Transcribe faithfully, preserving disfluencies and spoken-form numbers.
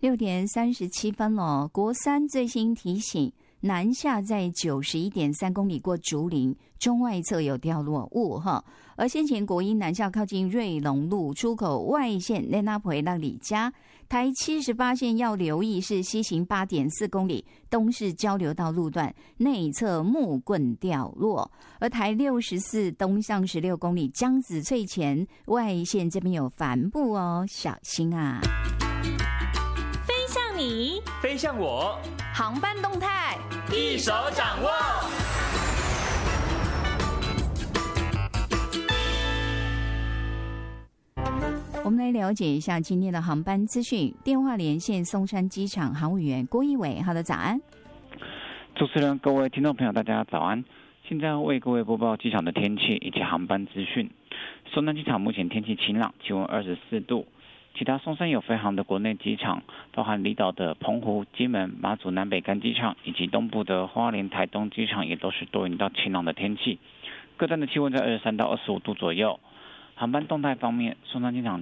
六点三十七分了，国三最新提醒。南下在九十一点三公里过竹林，中外侧有掉落物哈。而先前国一南下靠近瑞隆路出口外线内拉回到李家，台七十八线要留意是西行八点四公里东势交流道路段内侧木棍掉落，而台六十四东向十六公里江子翠前外线这边有帆布哦，小心啊！ 飞向你， 飞向我， 航班动态一手掌握。 我们来了解一下今天的航班资讯。电话连线松山机场航务员郭一伟，好的，早安。 主持人、各位听众朋友，大家早安。现在为各位播报机场的天气以及航班资讯。松山机场目前天气晴朗，气温二十四度。其他松山有飞航的国内机场，包含离岛的澎湖、金门、马祖南北干机场，以及东部的花莲、台东机场，也都是多云到晴朗的天气。各站的气温在二十三到二十五度左右。航班动态方面，松山机场